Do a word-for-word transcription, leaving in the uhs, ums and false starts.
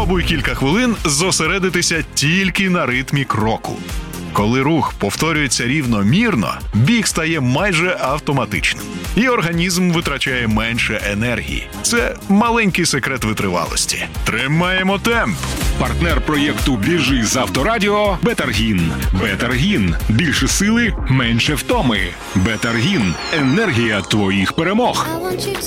Спробуй кілька хвилин зосередитися тільки на ритмі кроку. Коли рух повторюється рівномірно, біг стає майже автоматичним. І організм витрачає менше енергії. Це маленький секрет витривалості. Тримаємо темп! Партнер проєкту «Біжи з Авторадіо» – Бетаргін. Бетаргін. Більше сили, менше втоми. Бетаргін. Енергія твоїх перемог.